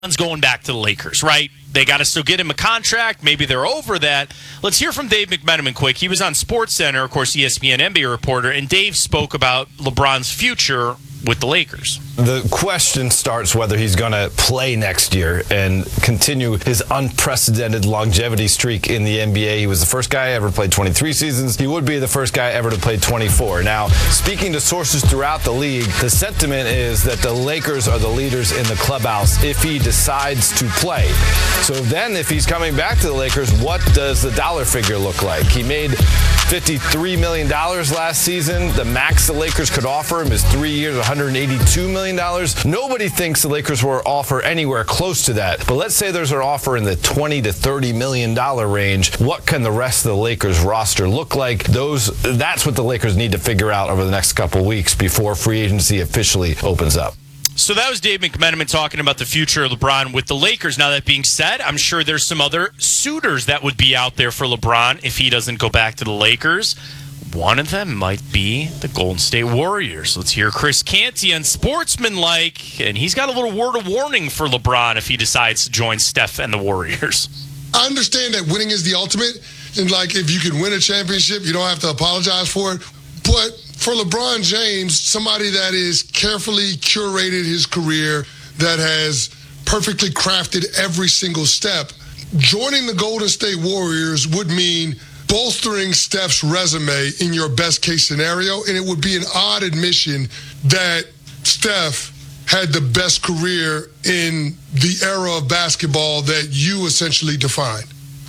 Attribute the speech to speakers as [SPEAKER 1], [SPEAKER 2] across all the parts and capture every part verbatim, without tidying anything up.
[SPEAKER 1] going back to the Lakers, right? They got to still get him a contract. Maybe they're over that. Let's hear from Dave McMenamin quick. He was on SportsCenter, of course, E S P N N B A reporter, and Dave spoke about LeBron's future with the Lakers.
[SPEAKER 2] The question starts whether he's going to play next year and continue his unprecedented longevity streak in the N B A. He was the first guy ever to play twenty-three seasons. He would be the first guy ever to play twenty-four. Now, speaking to sources throughout the league, the sentiment is that the Lakers are the leaders in the clubhouse if he decides to play. So then if he's coming back to the Lakers, what does the dollar figure look like? He made fifty-three million dollars last season. The max the Lakers could offer him is three years, one hundred eighty-two million dollars. Nobody thinks the Lakers will offer anywhere close to that. But let's say there's an offer in the twenty to thirty million dollars range. What can the rest of the Lakers roster look like? Those, that's what the Lakers need to figure out over the next couple weeks before free agency officially opens up.
[SPEAKER 1] So that was Dave McMenamin talking about the future of LeBron with the Lakers. Now, that being said, I'm sure there's some other suitors that would be out there for LeBron if he doesn't go back to the Lakers. One of them might be the Golden State Warriors. Let's hear Chris Canty on Sportsmanlike, and he's got a little word of warning for LeBron if he decides to join Steph and the Warriors.
[SPEAKER 3] I understand that winning is the ultimate, and like if you can win a championship, you don't have to apologize for it. But for LeBron James, somebody that is carefully curated his career, that has perfectly crafted every single step, joining the Golden State Warriors would mean bolstering Steph's resume in your best case scenario, and it would be an odd admission that Steph had the best career in the era of basketball that you essentially defined.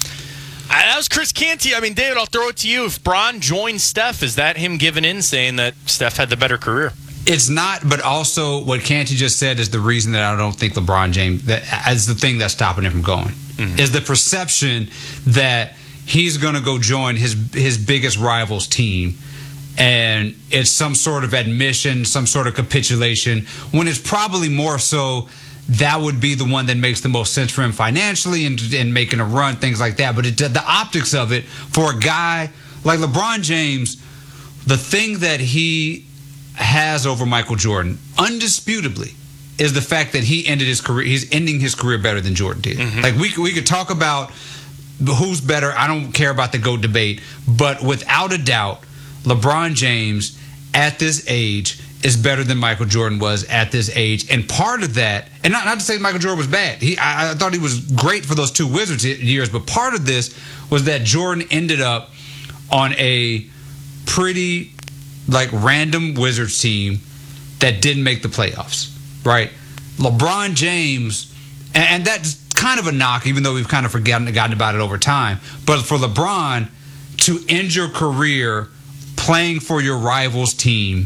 [SPEAKER 1] That was Chris Canty. I mean, David, I'll throw it to you. If Bron joined Steph, is that him giving in, saying that Steph had the better career?
[SPEAKER 4] It's not, but also what Canty just said is the reason that I don't think LeBron James, that as the thing that's stopping him from going, mm-hmm. is the perception that he's going to go join his his biggest rival's team, and it's some sort of admission, some sort of capitulation, when it's probably more so that would be the one that makes the most sense for him financially and, and making a run, things like that. But it, the optics of it, for a guy like LeBron James, the thing that he has over Michael Jordan, undisputably, is the fact that he ended his career, he's ending his career better than Jordan did. Mm-hmm. Like, we, we could talk about who's better. I don't care about the GOAT debate. But without a doubt, LeBron James at this age is better than Michael Jordan was at this age. And part of that, and not, not to say Michael Jordan was bad. He, I, I thought he was great for those two Wizards years. But part of this was that Jordan ended up on a pretty, like, random Wizards team that didn't make the playoffs, right? LeBron James, and, and that's kind of a knock, even though we've kind of forgotten, forgotten about it over time. But for LeBron to end your career playing for your rival's team,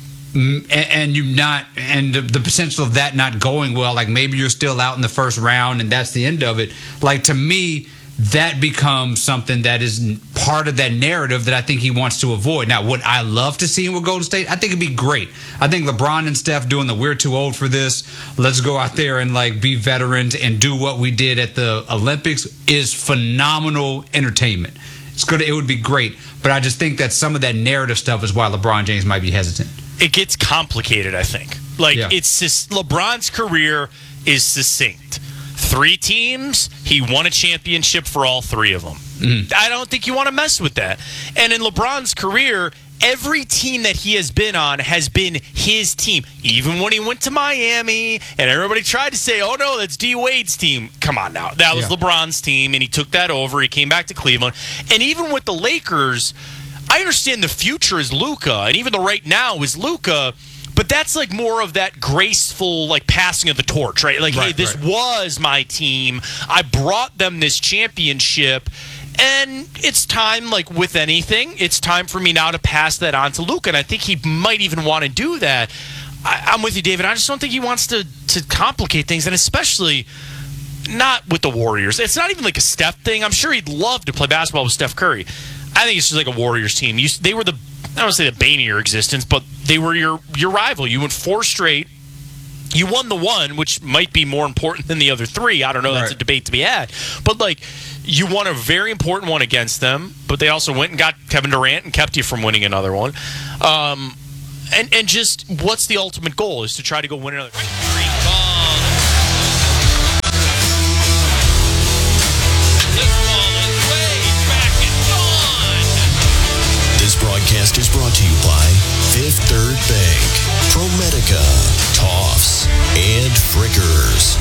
[SPEAKER 4] and, and you not, and the, the potential of that not going well, like maybe you're still out in the first round and that's the end of it. Like, to me, that becomes something that is part of that narrative that I think he wants to avoid. Now, would I love to see him with Golden State? I think it'd be great. I think LeBron and Steph doing the we're too old for this, let's go out there and like be veterans and do what we did at the Olympics is phenomenal entertainment. It's good. It would be great. But I just think that some of that narrative stuff is why LeBron James might be hesitant.
[SPEAKER 1] It gets complicated, I think. Like, yeah. it's just, LeBron's career is succinct. Three teams, he won a championship for all three of them. Mm-hmm. I don't think you want to mess with that. And in LeBron's career, every team that he has been on has been his team. Even when he went to Miami and everybody tried to say, oh, no, that's D-Wade's team. Come on now. That was yeah. LeBron's team, and he took that over. He came back to Cleveland. And even with the Lakers, I understand the future is Luka, and even the right now is Luka. But that's like more of that graceful, like, passing of the torch, right? Like, right, hey, this right. was my team. I brought them this championship. And it's time, like with anything, it's time for me now to pass that on to Luka. And I think he might even want to do that. I, I'm with you, David. I just don't think he wants to, to complicate things, and especially not with the Warriors. It's not even like a Steph thing. I'm sure he'd love to play basketball with Steph Curry. I think it's just like a Warriors team. You, they were the, I don't want to say the bane of your existence, but they were your, your rival. You went four straight. You won the one, which might be more important than the other three. I don't know. That's right. A debate to be had. But, like, you won a very important one against them, but they also went and got Kevin Durant and kept you from winning another one. Um, and, and just what's the ultimate goal is to try to go win another.
[SPEAKER 5] Bank, ProMedica, Toffs, and Frickers.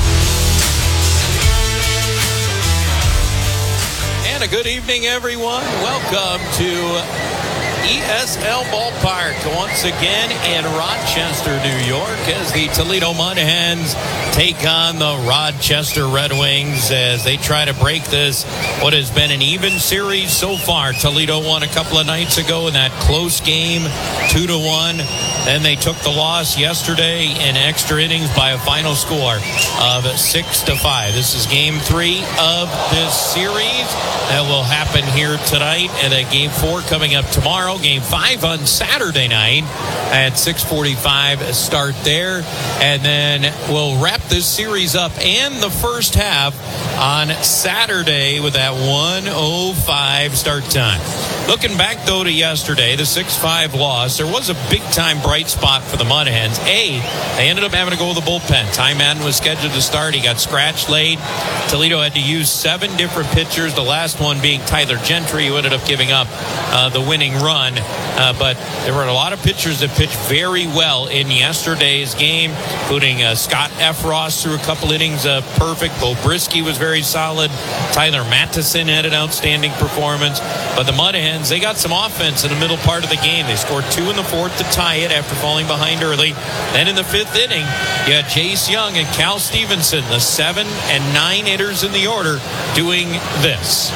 [SPEAKER 6] And a good evening, everyone. Welcome to E S L Ballpark once again in Rochester, New York, as the Toledo Mud Hens take on the Rochester Red Wings as they try to break this, what has been an even series so far. Toledo won a couple of nights ago in that close game, two to one. Then they took the loss yesterday in extra innings by a final score of six to five. This is game three of this series that will happen here tonight, and then game four coming up tomorrow. Game five on Saturday night at six forty-five start there, and then we'll wrap this series up and the first half on Saturday with that one oh five start time. Looking back, though, to yesterday, the six five loss, there was a big-time bright spot for the Mud Hens. A, they ended up having to go with the bullpen. Ty Madden was scheduled to start. He got scratched late. Toledo had to use seven different pitchers, the last one being Tyler Gentry, who ended up giving up uh, the winning run. Uh, but there were a lot of pitchers that pitched very well in yesterday's game, including uh, Scott Effross threw a couple innings uh, perfect. Bo Brisky was very solid. Tyler Mattison had an outstanding performance. But the Mud Hens, they got some offense in the middle part of the game. They scored two in the fourth to tie it after falling behind early. Then in the fifth inning, you had Jace Young and Cal Stevenson, the seven and nine hitters in the order, doing this.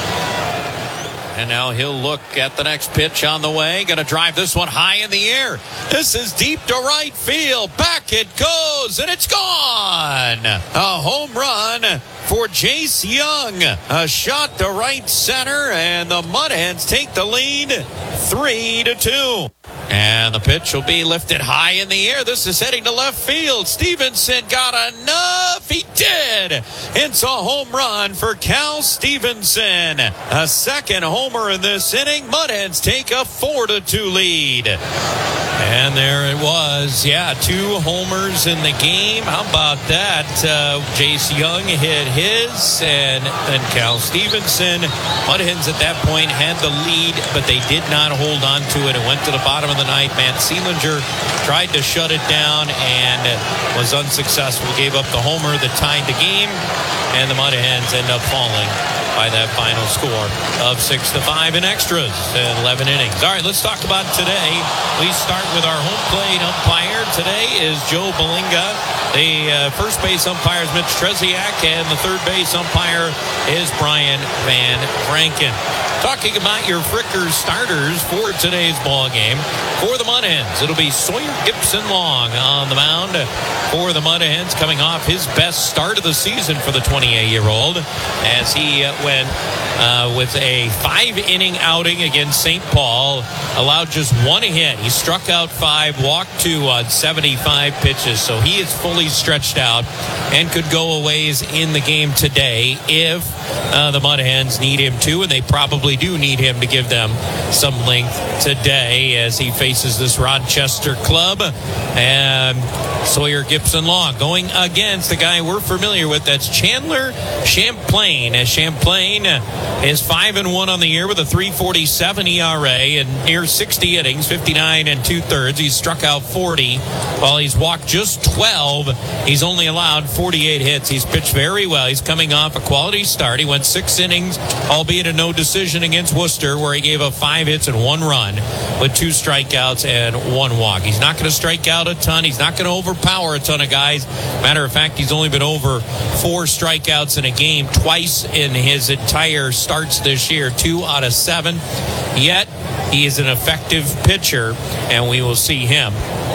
[SPEAKER 6] And now he'll look at the next pitch on the way. Going to drive this one high in the air. This is deep to right field. Back it goes, and it's gone. A home run for Jace Young. A shot to right center, and the Mud Hens take the lead three to two. And the pitch will be lifted high in the air. This is heading to left field. Stevenson got enough. He did. It's a home run for Cal Stevenson. A second homer in this inning. Mud Hens take a four to two lead. And there it was. Yeah, two homers in the game. How about that? Uh, Jace Young hit his, and then Cal Stevenson. Mud Hens at that point had the lead, but they did not hold on to it. It went to the bottom of the night. Matt Seelinger tried to shut it down and was unsuccessful. Gave up the homer that tied the game, and the Mud Hens end up falling by that final score of six to five in extras and eleven innings. All right, let's talk about today. We start with our home plate umpire. Today is Joe Belinga. The uh, first base umpire is Mitch Tresiak, and the third base umpire is Brian Van Franken. Talking about your Frickers starters for today's ball game. For the Mud Hens, it'll be Sawyer Gibson Long on the mound for the Mud Hens, coming off his best start of the season for the twenty-eight-year-old, as he uh, went uh, with a five-inning outing against Saint Paul, allowed just one hit. He struck out five, walked two on seventy-five pitches, so he is fully stretched out and could go a ways in the game today if uh, the Mud Hens need him to, and they probably do need him to give them some length today as he faces this Rochester club. And Sawyer Gibson Long going against the guy we're familiar with. That's Chandler Champlain. As Champlain is five and one on the year with a three forty-seven E R A and near sixty innings, fifty-nine and two thirds. He's struck out forty while he's walked just twelve. He's only allowed forty-eight hits. He's pitched very well. He's coming off a quality start. He went six innings, albeit a no decision against Worcester, where he gave up five hits and one run with two strikeouts and one walk. He's not going to strike out a ton. He's not going to overpower a ton of guys. Matter of fact, he's only been over four strikeouts in a game twice in his entire starts this year, two out of seven. Yet, he is an effective pitcher, and we will see him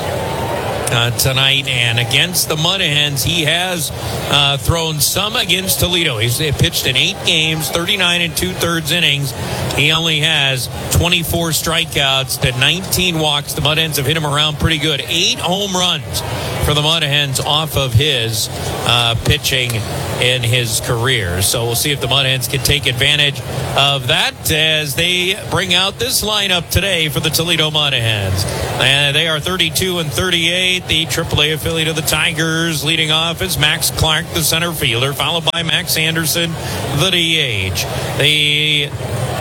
[SPEAKER 6] Uh, tonight. And against the Mud Hens, he has uh, thrown some against Toledo. He's pitched in eight games, thirty-nine and two-thirds innings. He only has twenty-four strikeouts to nineteen walks. The Mud Hens have hit him around pretty good. Eight home runs for the Mud Hens off of his uh, pitching in his career. So we'll see if the Mud Hens can take advantage of that as they bring out this lineup today for the Toledo Mud Hens. And they are thirty-two and thirty-eight, the triple A affiliate of the Tigers. Leading off is Max Clark, the center fielder, followed by Max Anderson, the D H. The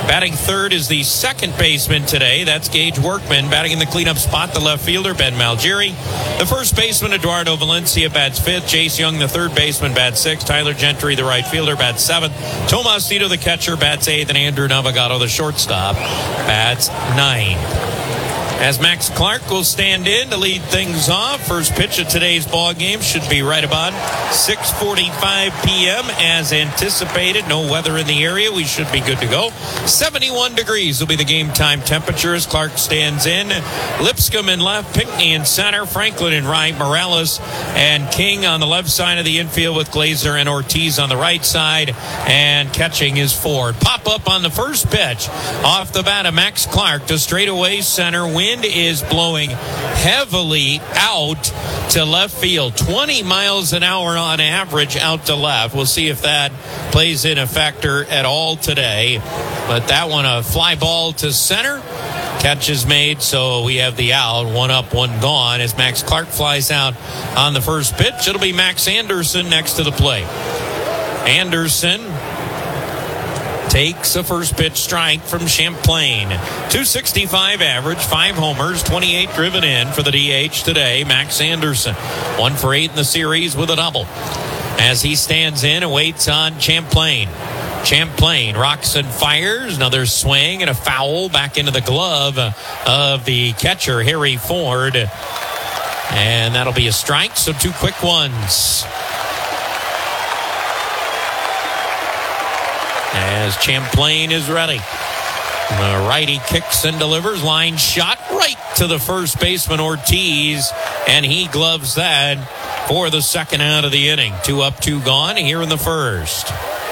[SPEAKER 6] Batting third is the second baseman today. That's Gage Workman. Batting in the cleanup spot, the left fielder, Ben Malgeri. The first baseman, Eduardo Valencia, bats fifth. Jace Young, the third baseman, bats sixth. Tyler Gentry, the right fielder, bats seventh. Tomas Nido, the catcher, bats eighth. And Andrew Navigado, the shortstop, bats ninth. As Max Clark will stand in to lead things off. First pitch of today's ball game should be right about six forty-five p.m. as anticipated. No weather in the area. We should be good to go. seventy-one degrees will be the game time temperature as Clark stands in. Lipscomb in left, Pinckney in center, Franklin in right, Morales and King on the left side of the infield with Glazer and Ortiz on the right side. And catching is Ford. Pop up on the first pitch. Off the bat of Max Clark to straightaway center. Wind is blowing heavily out to left field, twenty miles an hour on average out to left. We'll see if that plays in a factor at all today. But that one, a fly ball to center. Catch is made, so we have the out. One up, one gone. As Max Clark flies out on the first pitch, it'll be Max Anderson next to the plate. Anderson takes a first pitch strike from Champlain. two sixty-five average, five homers, twenty-eight driven in for the D H today. Max Anderson, one for eight in the series with a double. As he stands in and waits on Champlain. Champlain rocks and fires. Another swing and a foul back into the glove of the catcher, Harry Ford. And that'll be a strike, so two quick ones. As Champlain is ready. The righty kicks and delivers. Line shot right to the first baseman, Ortiz. And he gloves that for the second out of the inning. Two up, two gone here in the first.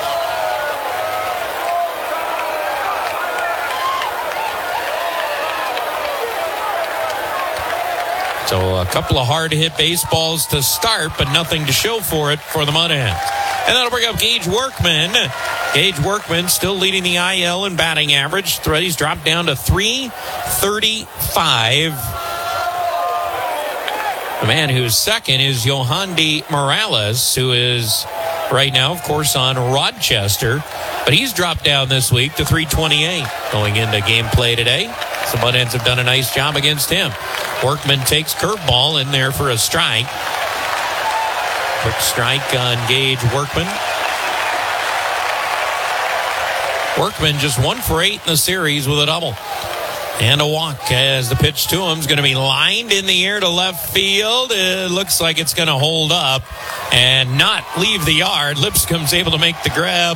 [SPEAKER 6] So a couple of hard-hit baseballs to start, but nothing to show for it for the Mud Hens. And that'll bring up Gage Workman. Gage Workman still leading the I L in batting average. He's dropped down to three thirty-five. The man who's second is Yohandy Morales, who is right now, of course, on Rochester. But he's dropped down this week to three twenty-eight going into game play today. So Mud Hens have done a nice job against him. Workman takes curveball in there for a strike. Quick strike on Gage Workman. Workman just one for eight in the series with a double. And a walk as the pitch to him is going to be lined in the air to left field. It looks like it's going to hold up and not leave the yard. Lipscomb's able to make the grab.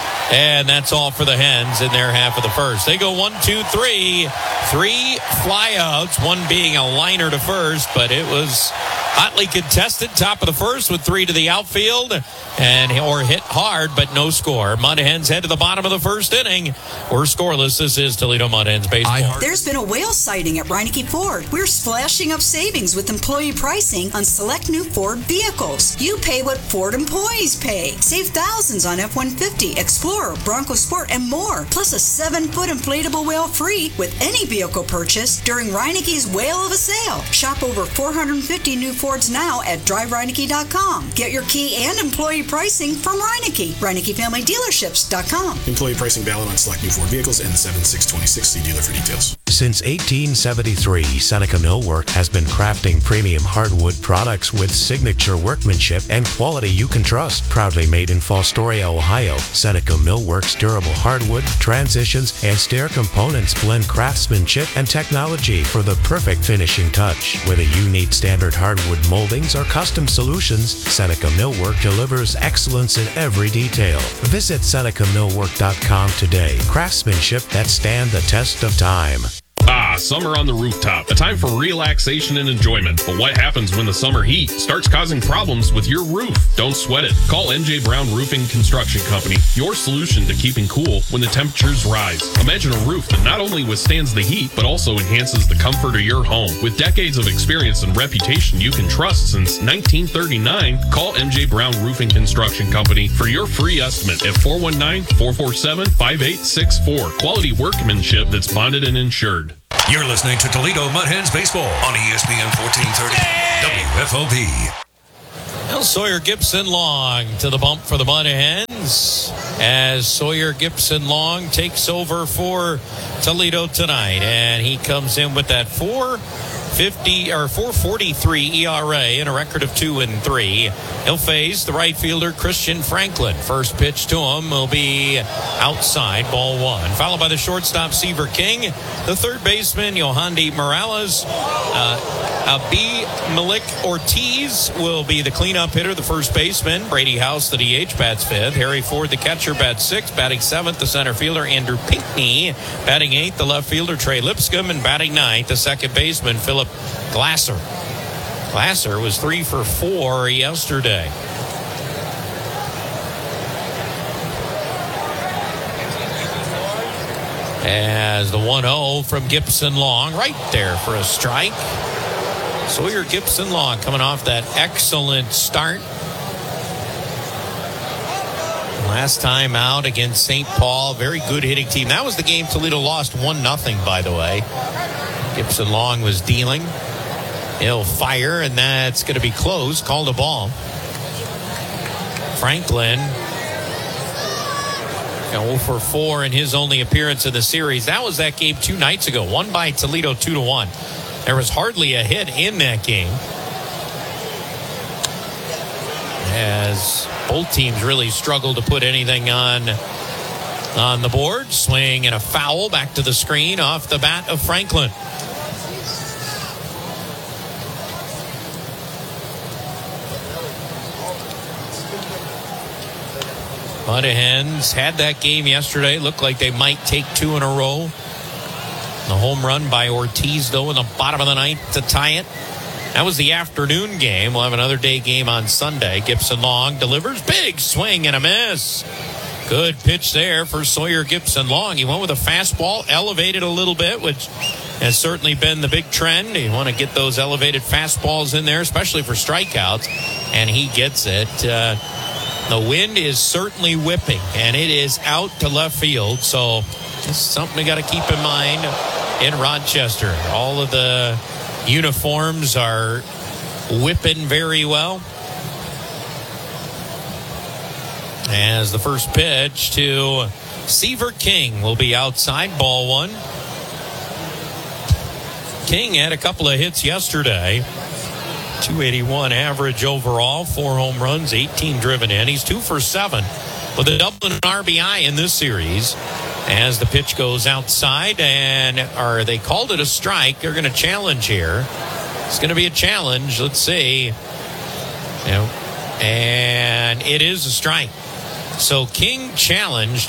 [SPEAKER 6] And that's all for the Hens in their half of the first. They go one, two, three. Three flyouts, one being a liner to first, but it was hotly contested. Top of the first with three to the outfield. And or hit hard, but no score. Mud Hens head to the bottom of the first inning. We're scoreless. This is Toledo Mud Hens baseball.
[SPEAKER 7] There's been a whale sighting at Reineke Ford. We're splashing up savings with employee pricing on select new Ford vehicles. You pay what Ford employees pay. Save thousands on F one fifty, Explorer, Bronco Sport, and more. Plus a seven-foot inflatable whale free with any vehicle purchase during Reineke's Whale of a Sale. Shop over four hundred fifty new Fords now at drive reineke dot com. Get your key and employee pricing from Reineke. Reineke Family Dealerships dot com.
[SPEAKER 8] Employee pricing valid on select new Ford vehicles and seven six twenty-six. See dealer for details.
[SPEAKER 9] Since eighteen seventy-three, Seneca Millwork has been crafting premium hardwood products with signature workmanship and quality you can trust. Proudly made in Fostoria, Ohio, Seneca Millwork's durable hardwood, transitions, and stair components blend craftsmanship and technology for the perfect finishing touch. Whether you need standard hardwood moldings or custom solutions, Seneca Millwork delivers excellence in every detail. Visit Seneca Millwork dot com today. Craftsmanship that stand the test of time.
[SPEAKER 10] Ah, summer on the rooftop. A time for relaxation and enjoyment. But what happens when the summer heat starts causing problems with your roof? Don't sweat it. Call M J Brown Roofing Construction Company, your solution to keeping cool when the temperatures rise. Imagine a roof that not only withstands the heat, but also enhances the comfort of your home. With decades of experience and reputation you can trust since nineteen thirty-nine, call M J Brown Roofing Construction Company for your free estimate at four one nine, four four seven, five eight six four. Quality workmanship that's bonded and insured.
[SPEAKER 11] You're listening to Toledo Mud Hens Baseball on E S P N fourteen thirty W F O P.
[SPEAKER 6] Well, Sawyer Gibson long to the bump for the Mud Hens. as Sawyer Gipson-Long takes over for Toledo tonight. And he comes in with that four fifty or four forty-three E R A and a record of two and three. He'll face the right fielder Christian Franklin. First pitch to him will be outside, ball one. Followed by the shortstop Seaver King, the third baseman Yohandy Morales. Uh, Abi Malik Ortiz will be the cleanup hitter, the first baseman. Brady House, the D H, bats fifth. Harry Ford, the catcher, bats sixth. Batting seventh, the center fielder Andrew Pinckney. Batting eighth, the left fielder Trey Lipscomb. And batting ninth, the second baseman Philip Glasser. Glasser was three for four yesterday. As the one oh from Gipson-Long, right there for a strike. Sawyer Gipson-Long coming off that excellent start. Last time out against Saint Paul, very good hitting team. That was the game Toledo lost one nothing, by the way. Gipson-Long was dealing. He'll fire, and that's going to be close. Called a ball. Franklin oh for four in his only appearance in the series. That was that game two nights ago. Won by Toledo two to one. There was hardly a hit in that game, as both teams really struggled to put anything on on the board. Swing and a foul back to the screen off the bat of Franklin. Mud Hens had that game yesterday. Looked like they might take two in a row. The home run by Ortiz, though, in the bottom of the ninth to tie it. That was the afternoon game. We'll have another day game on Sunday. Gipson-Long delivers. Big swing and a miss. Good pitch there for Sawyer Gipson-Long. He went with a fastball, elevated a little bit, which has certainly been the big trend. You want to get those elevated fastballs in there, especially for strikeouts, and he gets it. Uh, the wind is certainly whipping, and it is out to left field, so this is something we got to keep in mind in Rochester. All of the uniforms are whipping very well. As the first pitch to Seaver King will be outside, ball one. King had a couple of hits yesterday. two eighty-one average overall, four home runs, eighteen driven in. He's two for seven with a double and an R B I in this series. As the pitch goes outside, and or they called it a strike. They're going to challenge here. It's going to be a challenge. Let's see. You know, and it is a strike. So King challenged.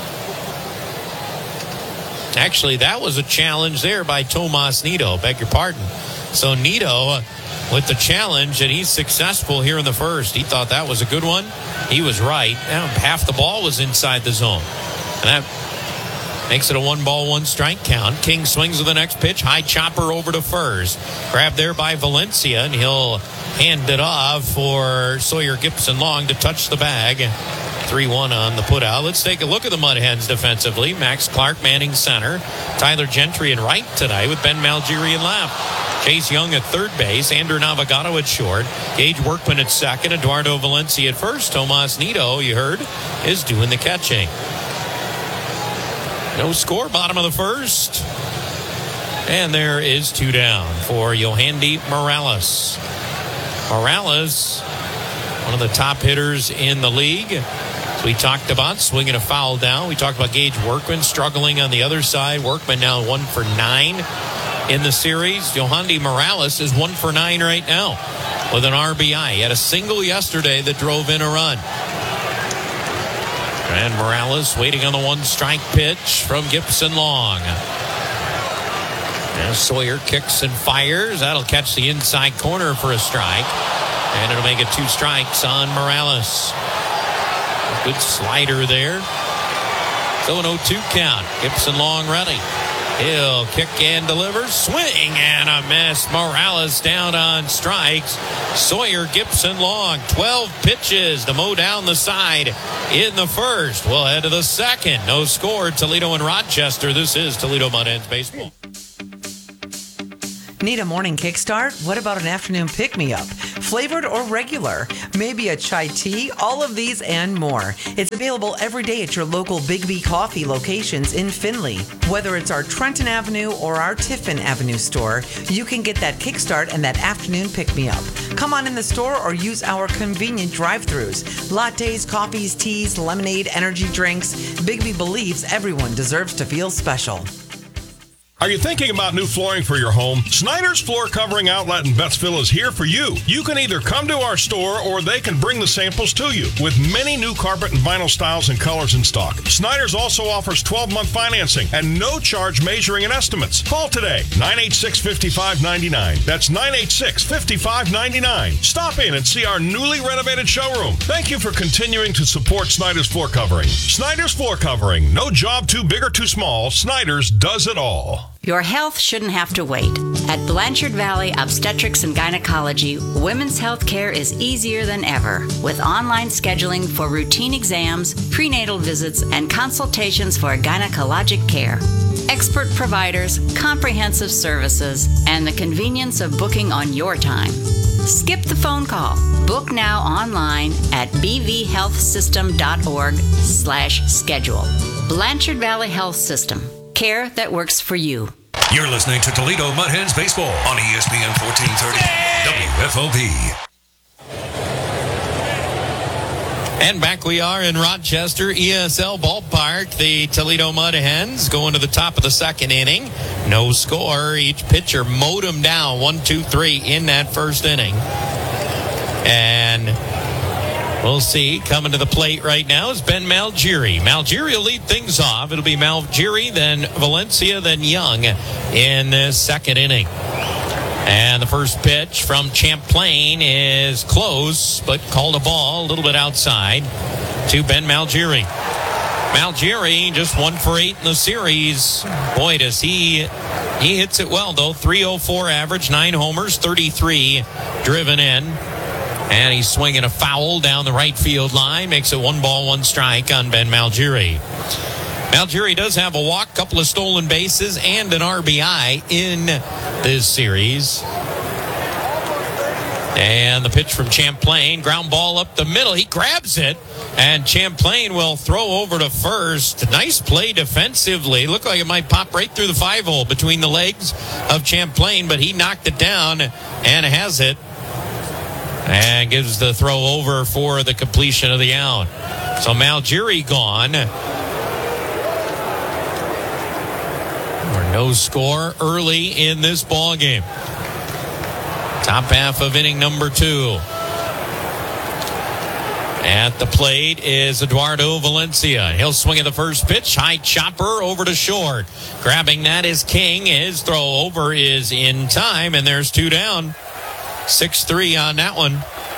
[SPEAKER 6] Actually, that was a challenge there by Tomas Nido. Beg your pardon. So Nido with the challenge, and he's successful here in the first. He thought that was a good one. He was right. Now, half the ball was inside the zone. And that makes it a one ball, one strike count. King swings with the next pitch. High chopper over to first. Grabbed there by Valencia, and he'll hand it off for Sawyer Gipson-Long to touch the bag. three one on the putout. Let's take a look at the Mud Hens defensively. Max Clark manning center. Tyler Gentry in right tonight with Ben Malgeri in left. Chase Young at third base. Andrew Navigado at short. Gage Workman at second. Eduardo Valencia at first. Tomas Nido, you heard, is doing the catching. No score, bottom of the first. And there is two down for Yohandy Morales. Morales, one of the top hitters in the league. As we talked about, swinging a foul down. We talked about Gage Workman struggling on the other side. Workman now one for nine in the series. Yohandy Morales is one for nine right now with an R B I. He had a single yesterday that drove in a run. And Morales waiting on the one strike pitch from Gipson-Long. Now Sawyer kicks and fires. That'll catch the inside corner for a strike. And it'll make it two strikes on Morales. Good slider there. So an oh two count. Gipson-Long ready. He'll kick and deliver. Swing and a miss. Morales down on strikes. Sawyer Gipson-Long, twelve pitches to mow down the side in the first. We'll head to the second. No score. Toledo and Rochester. This is Toledo Mud Hens Baseball.
[SPEAKER 12] Need a morning kickstart? What about an afternoon pick-me-up? flavored or regular, maybe a chai tea, all of these and more. It's available every day at your local Big B Coffee locations in Findlay. Whether it's our Trenton Avenue or our Tiffin Avenue store, you can get that kickstart and that afternoon pick-me-up. Come on in the store or use our convenient drive-thrus. Lattes, coffees, teas, lemonade, energy drinks. Big B believes everyone deserves to feel special.
[SPEAKER 13] Are you thinking about new flooring for your home? Snyder's Floor Covering Outlet in Bettsville is here for you. You can either come to our store or they can bring the samples to you. With many new carpet and vinyl styles and colors in stock, Snyder's also offers twelve-month financing and no charge measuring and estimates. Call today, nine eight six, five five nine nine. That's nine eight six, five five nine nine. Stop in and see our newly renovated showroom. Thank you for continuing to support Snyder's Floor Covering. Snyder's Floor Covering. No job too big or too small. Snyder's does it all.
[SPEAKER 14] Your health shouldn't have to wait. At Blanchard Valley Obstetrics and Gynecology, women's health care is easier than ever, with online scheduling for routine exams, prenatal visits, and consultations for gynecologic care. Expert providers, comprehensive services, and the convenience of booking on your time. Skip the phone call. Book now online at b v health system dot org slash schedule. Blanchard Valley Health System. Care that works for you.
[SPEAKER 11] You're listening to Toledo Mud Hens Baseball on E S P N fourteen thirty W F O P.
[SPEAKER 6] And back we are in Rochester, E S L Ballpark. The Toledo Mud Hens going to the top of the second inning. No score. Each pitcher mowed them down. One, two, three in that first inning. And we'll see. Coming to the plate right now is Ben Malgiri. Malgiri will lead things off. It'll be Malgiri, then Valencia, then Young in the second inning. And the first pitch from Champlain is close, but called a ball a little bit outside to Ben Malgiri. Malgiri just one for eight in the series. Boy, does he he hits it well, though. three oh four average, nine homers, thirty-three driven in. And he's swinging a foul down the right field line. Makes it one ball, one strike on Ben Malgiri. Malgiri does have a walk, couple of stolen bases, and an R B I in this series. And the pitch from Champlain, ground ball up the middle. He grabs it, and Champlain will throw over to first. Nice play defensively. Looked like it might pop right through the five hole between the legs of Champlain, but he knocked it down and has it. And gives the throw over for the completion of the out. So Malgiri gone. Or no score early in this ball game. Top half of inning number two. At the plate is Eduardo Valencia. He'll swing at the first pitch. High chopper over to short. Grabbing that is King. His throw over is in time, and there's two down. six three on that one.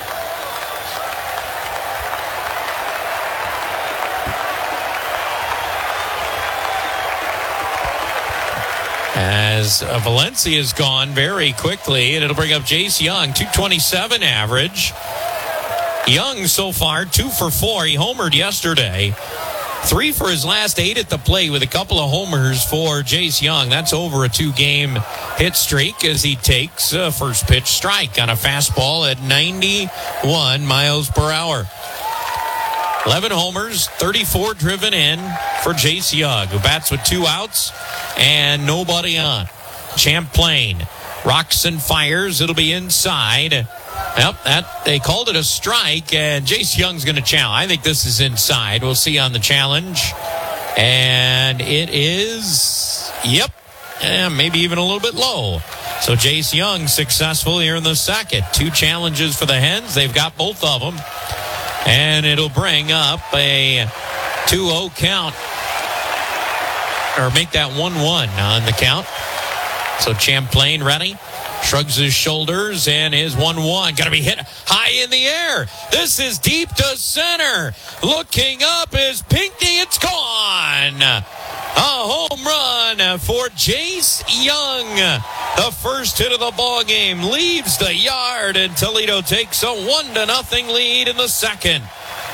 [SPEAKER 6] As uh, Valencia's gone very quickly, and it'll bring up Jace Young, two twenty-seven average. Young so far, two for four. He homered yesterday. Three for his last eight at the plate with a couple of homers for Jace Young. That's over a two-game hit streak as he takes a first pitch strike on a fastball at ninety-one miles per hour. eleven homers, thirty-four driven in for Jace Young, who bats with two outs and nobody on. Champlain rocks and fires. It'll be inside. Yep, that they called it a strike, and Jace Young's going to challenge. I think this is inside. We'll see on the challenge. And it is, yep, and maybe even a little bit low. So Jace Young successful here in the second. Two challenges for the Hens. They've got both of them. And it'll bring up a two oh count. Or make that one one on the count. So Champlain ready. Shrugs his shoulders and is one one. Got to be hit high in the air. This is deep to center. Looking up is Pinckney. It's gone. A home run for Jace Young. The first hit of the ball game leaves the yard, and Toledo takes a one to nothing lead in the second.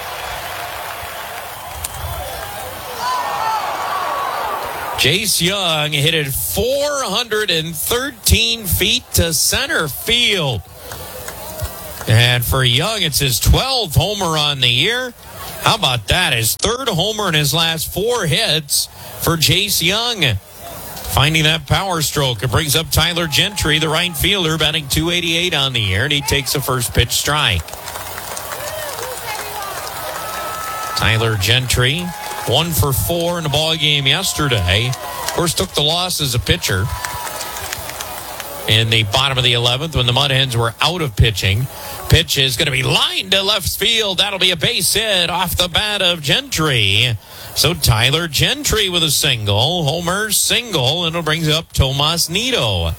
[SPEAKER 6] Jace Young hit it four hundred thirteen feet to center field. And for Young, it's his twelfth homer on the year. How about that? His third homer in his last four hits for Jace Young. Finding that power stroke. It brings up Tyler Gentry, the right fielder, batting two eighty-eight on the year, and he takes a first pitch strike. Tyler Gentry, one for four in the ball game yesterday. Of course, took the loss as a pitcher in the bottom of the eleventh when the Mud Hens were out of pitching. Pitch is going to be lined to left field. That'll be a base hit off the bat of Gentry. So Tyler Gentry with a single, homer single, and it'll bring up Tomas Nido.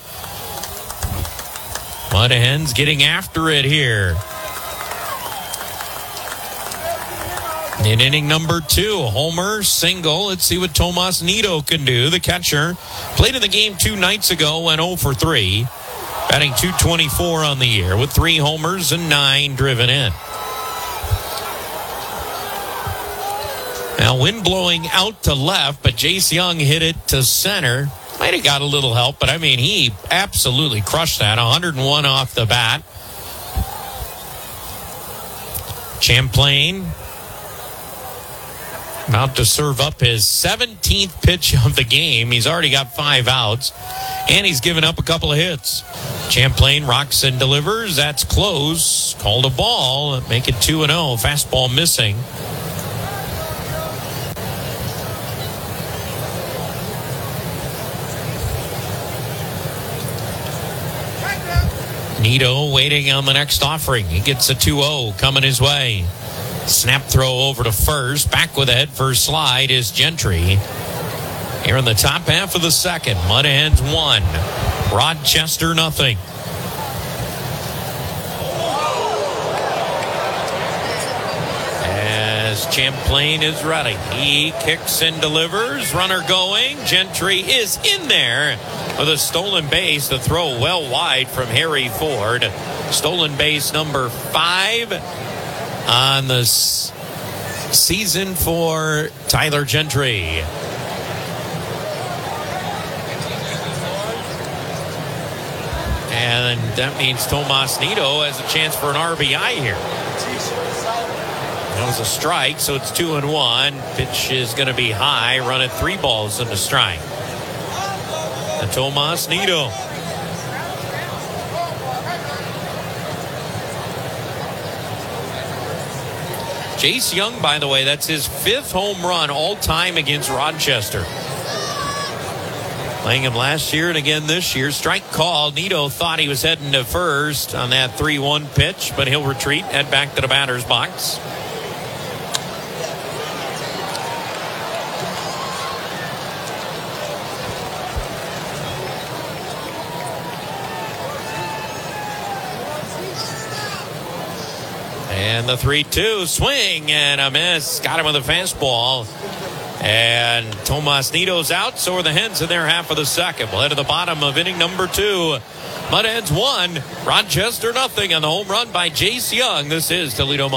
[SPEAKER 6] Mud Hens getting after it here. In inning number two, homer, single. Let's see what Tomas Nido can do. The catcher played in the game two nights ago, went oh for three. Batting two twenty-four on the year with three homers and nine driven in. Now, wind blowing out to left, but Jace Young hit it to center. Might have got a little help, but I mean, he absolutely crushed that. one oh one off the bat. Champlain about to serve up his seventeenth pitch of the game. He's already got five outs, and he's given up a couple of hits. Champlain rocks and delivers. That's close. Called a ball. Make it two and oh. Fastball missing. Nido waiting on the next offering. He gets a two oh coming his way. Snap throw over to first. Back with a head first slide is Gentry. Here in the top half of the second. Mud Hens one. Rochester nothing. As Champlain is ready. He kicks and delivers. Runner going. Gentry is in there with a stolen base. The throw well wide from Harry Ford. Stolen base number five on the s- season for Tyler Gentry. And that means Tomas Nido has a chance for an R B I here. That was a strike, so it's two and one. Pitch is going to be high. Run at three balls and a strike. And Tomas Nido. Jace Young, by the way, that's his fifth home run all time against Rochester. Playing him last year and again this year. Strike call. Nido thought he was heading to first on that three one pitch, but he'll retreat, head back to the batter's box. And the three two swing and a miss. Got him with a fastball. And Tomas Nido's out. So are the Hens in their half of the second. We'll head to the bottom of inning number two. Mud Hens one, Rochester nothing on the home run by Jace Young. This is Toledo Mud.